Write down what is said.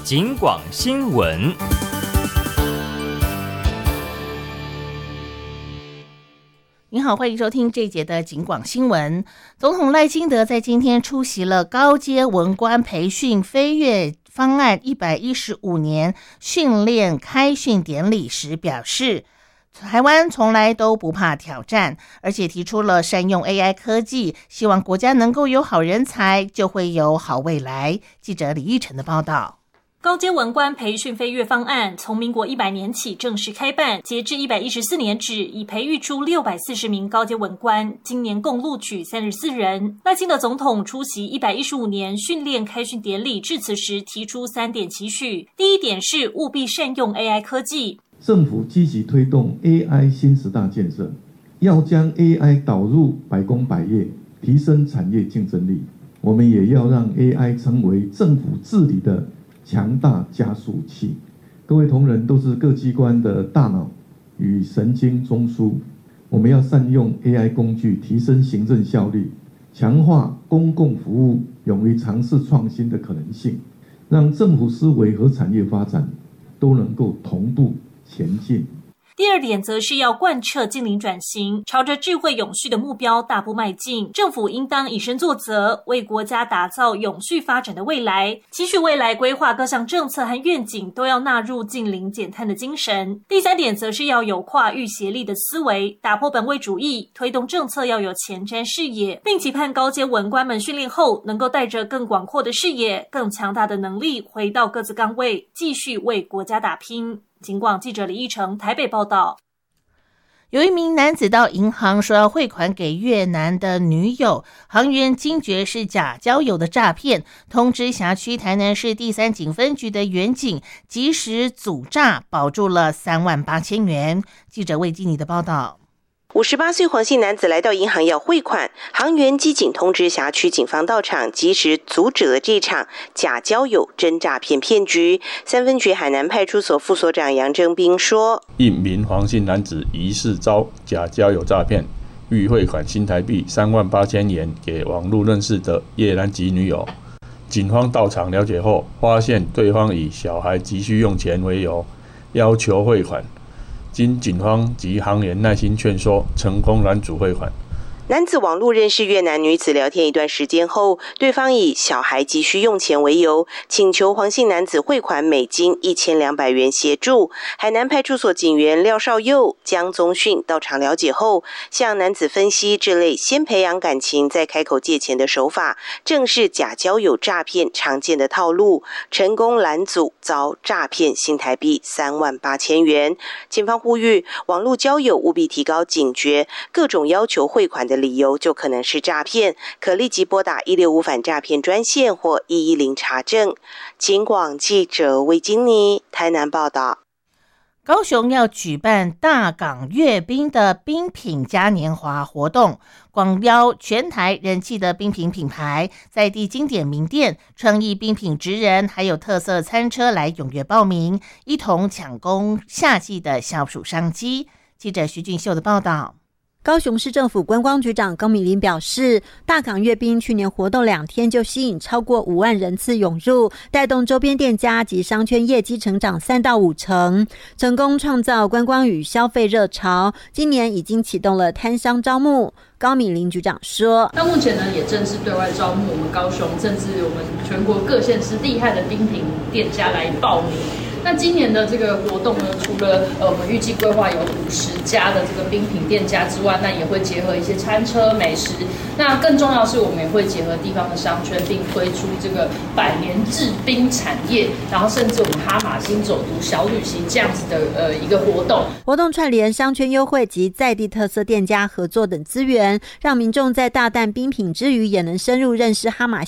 警广新闻。 您好，欢迎收听这一节的警广新闻。总统赖清德在今天出席了高阶文官培训飞跃方案115年训练开训典礼时表示，台湾从来都不怕挑战，而且提出了善用 AI 科技，希望国家能够有好人才，就会有好未来。记者李义成的报道。 高阶文官培训飞跃方案从民国100年起正式开办，截至114年止，已培育出640名高阶文官，今年共录取34人。赖清德总统出席115年训练开训典礼致辞时提出3点期许，第一点是务必善用 AI 科技。 政府积极推动 AI 新10大建设，要将 AI 导入百工百业，提升产业竞争力。我们也要让 AI 成为政府治理的强大加速器。各位同仁都是各机关的大脑与神经中枢，我们要善用 AI 工具，提升行政效率，强化公共服务，勇于尝试创新的可能性，让政府思维和产业发展都能够同步前进。 第二点则是要贯彻净零转型，朝着智慧永续的目标大步迈进。政府应当以身作则，为国家打造永续发展的未来。期许未来规划各项政策和愿景都要纳入净零减碳的精神。第三点则是要有跨域协力的思维，打破本位主义，推动政策要有前瞻视野，并期盼高阶文官们训练后能够带着更广阔的视野、更强大的能力回到各自岗位，继续为国家打拼。警广记者李义成台北报道。 有一名男子到银行说要汇款给越南的女友，行员惊觉是假交友的诈骗，通知辖区台南市第3警分局的员警及时阻诈，保住了38000元。记者魏基妮的报道。 58岁黄姓男子来到银行要汇款，行员机警通知辖区警方到场，及时阻止了这场假交友真诈骗骗局。3分局海南派出所副所长杨正斌说， 一名黄姓男子疑似遭假交友诈骗，欲汇款新台币38000元给网络认识的越南籍女友。警方到场了解后，发现对方以小孩急需用钱为由，要求汇款。经警方及行员耐心劝说，成功拦阻汇款。 男子网络认识越南女子，聊天一段时间后，对方以小孩急需用钱为由，请求黄姓男子汇款美金1200元协助。海南派出所警员廖少佑、江宗训到场了解后，向男子分析这类先培养感情再开口借钱的手法，正是假交友诈骗常见的套路，成功拦阻，遭诈骗新台币38000元。警方呼吁网络交友务必提高警觉，各种要求汇款的理由就可能是诈骗，可立即拨打165反诈骗专线或110查证。警广记者魏金妮台南报道。 高雄要举办大港阅兵的冰品嘉年华活动，广邀全台人气的冰品品牌、在地经典名店、创意冰品职人，还有特色餐车来踊跃报名，一同抢攻夏季的消暑商机。记者徐俊秀的报道。 高雄市政府观光局长高敏玲表示，大港阅兵去年活动2天就吸引超过5万人次涌入，带动周边店家及商圈业绩成长3到5成，成功创造观光与消费热潮。今年已经启动了摊商招募。高敏玲局长说， 到目前呢，也正式对外招募我们高雄甚至我们全国各县市厉害的冰品店家来报名。那今年的这个活动呢，除了我们预计规划有50家的这个冰品店家之外，那也会结合一些餐车美食。那更重要的是，我们也会结合地方的商圈，并推出这个100年制冰产业，然后甚至我们哈马星走读小旅行这样子的一个活动。 活动串联商圈优惠及在地特色店家合作等资源，让民众在大啖冰品之余，也能深入认识哈马